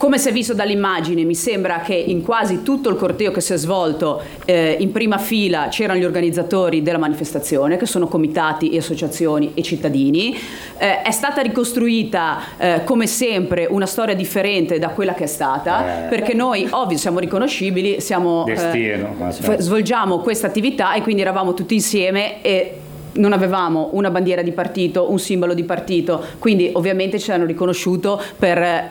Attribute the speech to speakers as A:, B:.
A: Come si è visto dall'immagine, mi sembra che in quasi tutto il corteo che si è svolto in prima fila c'erano gli organizzatori della manifestazione, che sono comitati e associazioni e cittadini. È stata ricostruita come sempre una storia differente da quella che è stata, perché noi ovvio siamo riconoscibili, svolgiamo questa attività e quindi eravamo tutti insieme e non avevamo una bandiera di partito, un simbolo di partito, quindi ovviamente ci hanno riconosciuto per